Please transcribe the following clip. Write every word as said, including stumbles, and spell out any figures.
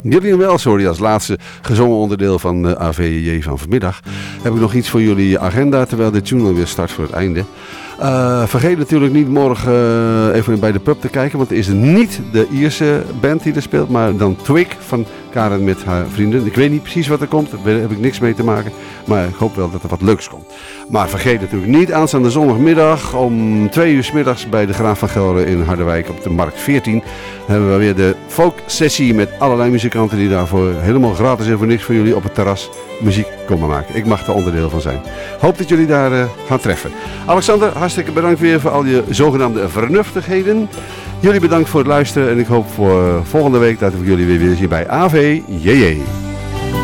Gillian Wells hoor je als laatste gezongen onderdeel van uh, A V J van vanmiddag. Heb ik nog iets voor jullie agenda, terwijl de tune alweer start voor het einde. Uh, vergeet natuurlijk niet morgen uh, even bij de pub te kijken, want het is niet de Ierse band die er speelt, maar dan Twig van Karen met haar vrienden. Ik weet niet precies wat er komt, daar heb ik niks mee te maken, maar ik hoop wel dat er wat leuks komt. Maar vergeet natuurlijk niet, aanstaande zondagmiddag om twee uur 's middags bij de Graaf van Gelre in Harderwijk op de Markt veertien hebben we weer de folk sessie met allerlei muzikanten die daarvoor helemaal gratis en voor niks voor jullie op het terras muziek komen maken. Ik mag er onderdeel van zijn. Hoop dat jullie daar uh, gaan treffen. Alexander, hartstikke bedankt weer voor al je zogenaamde vernuftigheden. Jullie bedankt voor het luisteren en ik hoop voor uh, volgende week dat we jullie weer weer zien bij A V J J.